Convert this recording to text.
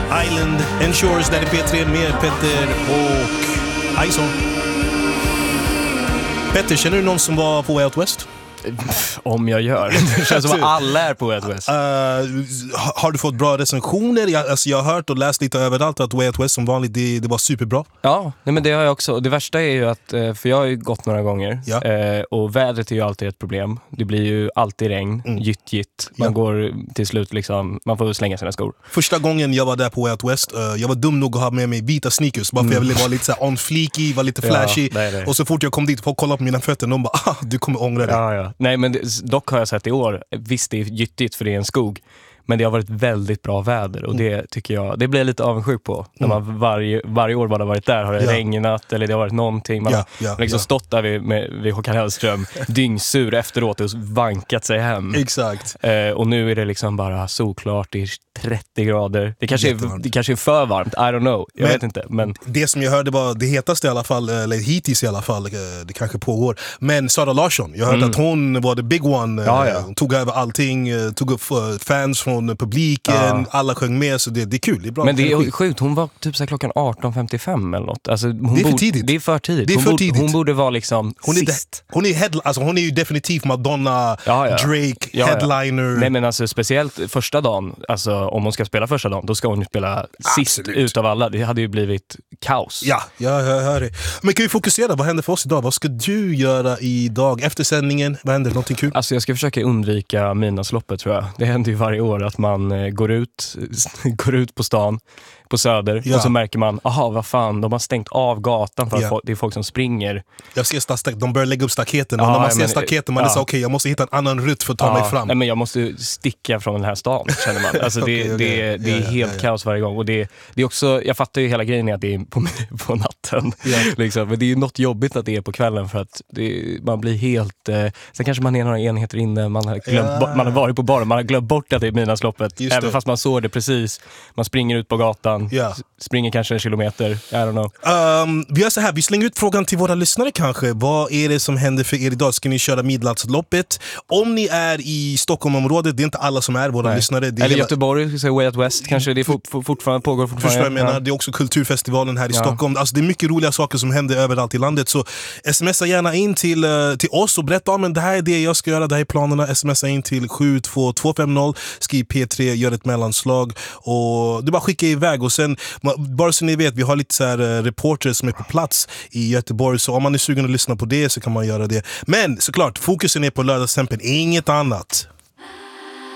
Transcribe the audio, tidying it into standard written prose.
Island and Shores, där är P3 med Petter och Ison. Petter, känner du någon som var på Way Out West? Om jag gör. Det känns som att alla är på Way Out West. Har du fått bra recensioner? Jag har hört och läst lite överallt att Way Out West som vanligt, det var superbra. Ja, nej, men det har jag också. Och det värsta är ju att, för jag har ju gått några gånger, och vädret är ju alltid ett problem. Det blir ju alltid regn, gytt. Man går till slut liksom, man får slänga sina skor. Första gången jag var där på Way Out West, jag var dum nog att ha med mig vita sneakers, bara för jag ville vara lite så här on fleeky, var lite flashy. Nej. Och så fort jag kom dit och kollade på mina fötter, de bara, du kommer ångra dig. Ja. Nej, men dock har jag sett i år, visst det är gyttigt för det är en skog, men det har varit väldigt bra väder och det tycker jag, det blir jag lite avundsjuk på. När man varje år man har varit där har det regnat eller det har varit någonting. Man har liksom stått där vid Håkan Hellström dyngsur efteråt och vankat sig hem. Exakt. Och nu är det liksom bara solklart, det är 30 grader. Det kanske är för varmt, I don't know. Jag vet inte. Men det som jag hörde var det hetaste i alla fall, eller hittills i alla fall, det kanske pågår. Men Sara Larsson, jag hörde att hon var the big one. Hon tog över allting, tog upp fans från publiken, alla sjöng med, så det är kul, det är bra. Men det är sjukt, hon var typ så här klockan 18:55 eller något. Alltså, det är för tidigt. Det är för tidigt. Hon borde vara liksom sist. Hon är ju definitivt Madonna, Drake, headliner. Nej, men alltså speciellt första dagen, alltså om hon ska spela första dagen, då ska hon ju spela sist ut av alla. Det hade ju blivit kaos. Ja, jag hör det. Men kan vi fokusera, vad händer för oss idag? Vad ska du göra idag efter sändningen? Vad händer? Någonting kul? Alltså jag ska försöka undvika midnattsloppet, tror jag. Det händer ju varje år att man går ut på stan på Söder och så märker man, vad fan, de har stängt av gatan för att det är folk som springer. Jag ser de börjar lägga upp staketen och när man ser staketen man är så okej, jag måste hitta en annan rutt för att ta mig fram. Nej, men jag måste sticka från den här stan, känner man. Alltså det är helt kaos varje gång och det är också, jag fattar ju hela grejen att det är på natten liksom. Men det är ju något jobbigt att det är på kvällen för att man blir helt sen kanske man är några enheter inne, man har varit på baren, man har glömt bort att det är midnattsloppet, även fast man såg det precis. Man springer ut på gatan, springer kanske en kilometer, I don't know. Vi gör så här, vi slänger ut frågan till våra lyssnare kanske. Vad är det som händer för er idag? Ska ni köra midnattsloppet? Om ni är i Stockholmområdet, det är inte alla som är våra lyssnare. Eller Göteborg, så Way Out West, kanske det fortfarande pågår. Förstår jag menar, det är också kulturfestivalen här i Stockholm. Alltså det är mycket roliga saker som händer överallt i landet. Så smsa gärna in till oss och berätta men det här är det jag ska göra, det här är planerna. Smsa in till 72250, skriv P3, gör ett mellanslag och du bara skicka iväg. Och sen, bara så ni vet, vi har lite så här reporters som är på plats i Göteborg, så om man är sugen att lyssna på det så kan man göra det. Men såklart, fokusen är på lördagstempen, inget annat.